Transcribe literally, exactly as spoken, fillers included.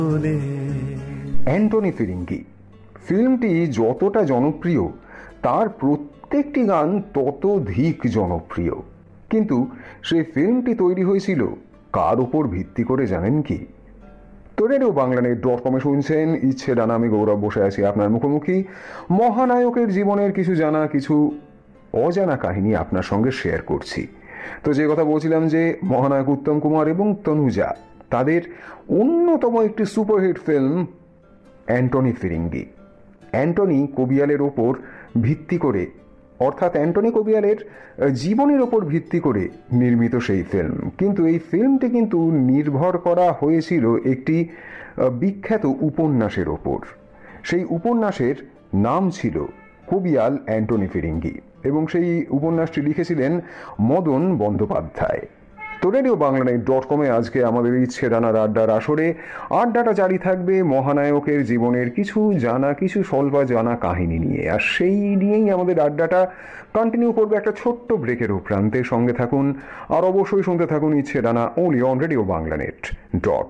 Antony ফিরিঙ্গি ফিল্মটি যতটা জনপ্রিয় তার প্রত্যেকটি গান ততোধিক জনপ্রিয়। কিন্তু সেই ফিল্মটি তৈরি হয়েছিল কার উপর ভিত্তি করে জানেন কি? তো রেডিও বাংলানেট ডট কমে শুনছেন ইচ্ছে ডানা, আমি গৌরব বসে আছি আপনার মুখোমুখি। মহানায়কের জীবনের কিছু জানা কিছু অজানা কাহিনী আপনার সঙ্গে শেয়ার করছি। তো যে কথা বলছিলাম যে মহানায়ক উত্তম কুমার এবং তনুজা তাদের অন্যতম একটি সুপারহিট ফিল্ম অ্যান্টনি ফিরিঙ্গি। অ্যান্টনি কবিয়ালের ওপর ভিত্তি করে, অর্থাৎ অ্যান্টনি কবিয়ালের জীবনের ওপর ভিত্তি করে নির্মিত সেই ফিল্ম। কিন্তু এই ফিল্মটি কিন্তু নির্ভর করা হয়েছিল একটি বিখ্যাত উপন্যাসের ওপর। সেই উপন্যাসের নাম ছিল কবিয়াল অ্যান্টনি ফিরিঙ্গি এবং সেই উপন্যাসটি লিখেছিলেন মদন বন্দ্যোপাধ্যায়। তো রেডিও বাংলানেট ডট কমে আজকে আমাদের ইচ্ছে ডানার আড্ডার আসরে আড্ডাটা জারি থাকবে মহানায়কের জীবনের কিছু জানা কিছু স্বল্পা জানা কাহিনী নিয়ে। আর সেই নিয়েই আমাদের আড্ডাটা কন্টিনিউ করবে একটা ছোট্ট ব্রেকের প্রান্তে। সঙ্গে থাকুন আর অবশ্যই শুনতে থাকুন ইচ্ছে ডানা, ওনলি অন রেডিও বাংলানেট ডট